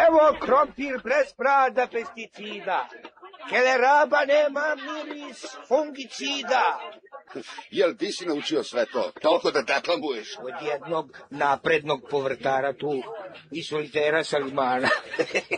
Evo krompir bez brada pesticida. Keleraba nema miris fungicida. Jel ti si naučio sve to? Toliko da deklamuješ? Od jednog naprednog povrtara tu, i solitera Salimana.